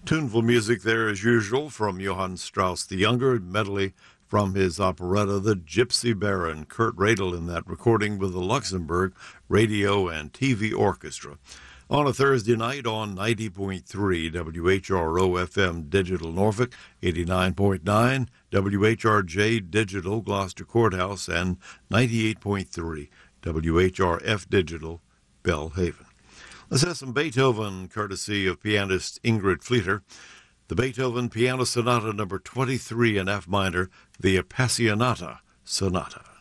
Tuneful music there as usual from Johann Strauss the Younger, medley from his operetta The Gypsy Baron. Kurt Radel in that recording with the Luxembourg Radio and TV Orchestra. On a Thursday night on 90.3 WHRO FM Digital Norfolk, 89.9 WHRJ Digital Gloucester Courthouse, and 98.3 WHRF Digital Belhaven. Let's have some Beethoven, courtesy of pianist Ingrid Fleeter. The Beethoven Piano Sonata number 23 in F minor, the Appassionata Sonata.